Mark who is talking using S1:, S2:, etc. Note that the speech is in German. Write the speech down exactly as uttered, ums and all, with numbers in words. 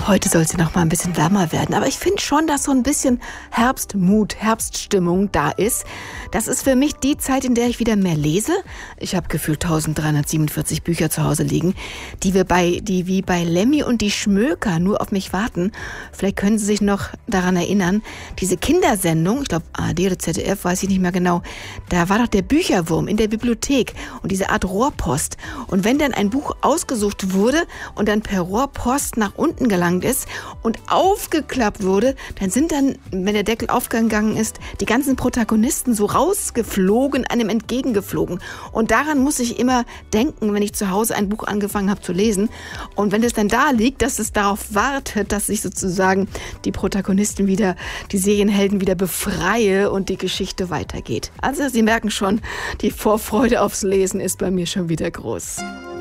S1: Heute soll es ja noch mal ein bisschen wärmer werden. Aber ich finde schon, dass so ein bisschen Herbstmut, Herbststimmung da ist. Das ist für mich die Zeit, in der ich wieder mehr lese. Ich habe gefühlt eintausenddreihundertsiebenundvierzig Bücher zu Hause liegen, die wir bei, die wie bei Lemmy und die Schmöker nur auf mich warten. Vielleicht können Sie sich noch daran erinnern, diese Kindersendung, ich glaube A R D oder Z D F, weiß ich nicht mehr genau, da war doch der Bücherwurm in der Bibliothek und diese Art Rohrpost. Und wenn dann ein Buch ausgesucht wurde und dann per Rohrpost nach unten gelangt ist und aufgeklappt wurde, dann sind dann, wenn der Deckel aufgegangen ist, die ganzen Protagonisten so rausgeflogen, einem entgegengeflogen. Und daran muss ich immer denken, wenn ich zu Hause ein Buch angefangen habe zu lesen. Und wenn es dann da liegt, dass es darauf wartet, dass ich sozusagen die Protagonisten wieder, die Serienhelden wieder befreie und die Geschichte weitergeht. Also Sie merken schon, die Vorfreude aufs Lesen ist bei mir schon wieder groß.